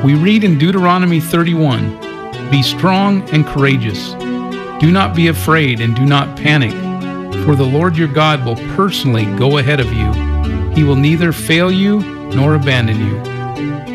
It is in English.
We read in Deuteronomy 31, "Be strong and courageous. Do not be afraid and do not panic, for the Lord your God will personally go ahead of you. He will neither fail you nor abandon you."